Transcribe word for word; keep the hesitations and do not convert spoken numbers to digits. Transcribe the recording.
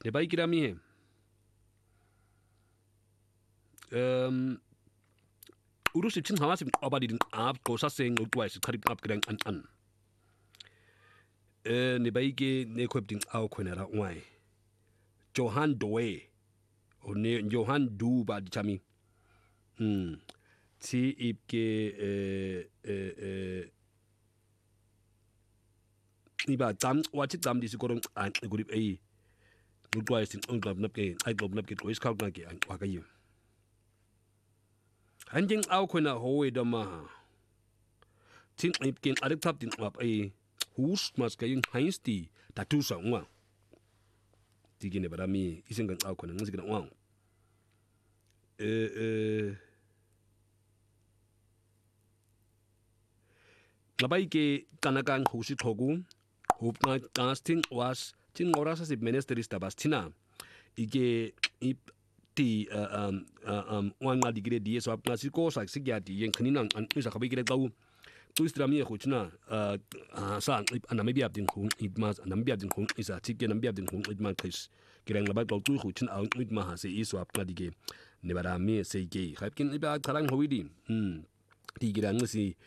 ne ba ikira mi he um urusi chin hawasi abadi din ab ko sa seng utwa si kharip up grang an an eh ne ba ike ne khop din aw khonera wai Johan Doe o ne Johan Du ba di chami hmm ti ipke eh eh eh iba tam wachi tam di sigurong an gurip ai utwa si ongklab napke ai glob napke ko is khau na ke an wa ka yi hanjing aw khona howe da ma tin ipkin adik tap din up ai hus mas kayin heinsti tatu sa ngwa tigine barami isingan aw khona ngisi gina ngwa eh eh labai ke kanakan husi thogu hupna casting was tin orasa sip ministeris tabastina ige ip ti um um wanga digre die so apna si ko sa sigya di yen khaninang an isa khabi gire tau tu istrami khuchna sa anami biap din khung idmas anami biap din khung isa tikge nam biap din khung idman khis kirang laba tau tu khuchin au idma ha se iso apna dige ne barami se ge khapkin iba tharang howidi hm ti girang si